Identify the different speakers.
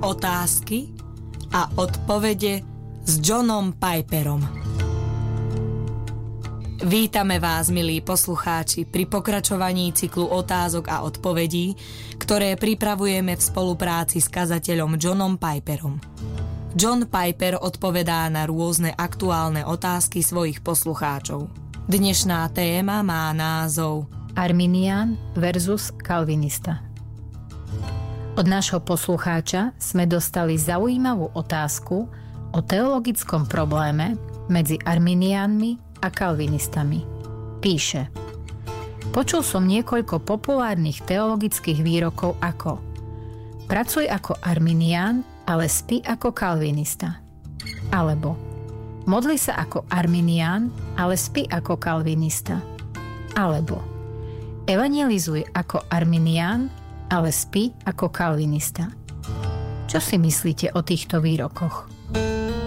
Speaker 1: Otázky a odpovede s Johnom Piperom. Vítame vás, milí poslucháči, pri pokračovaní cyklu otázok a odpovedí, ktoré pripravujeme v spolupráci s kazateľom Johnom Piperom. John Piper odpovedá na rôzne aktuálne otázky svojich poslucháčov. Dnešná téma má názov
Speaker 2: Arminián versus Kalvinista. Od nášho poslucháča sme dostali zaujímavú otázku o teologickom probléme medzi arminiánmi a kalvinistami. Píše: Počul som niekoľko populárnych teologických výrokov ako: pracuj ako arminián, ale spí ako kalvinista. Alebo modli sa ako arminián, ale spí ako kalvinista. Alebo evangelizuj ako arminián, ale spí ako kalvinista. Čo si myslíte o týchto výrokoch?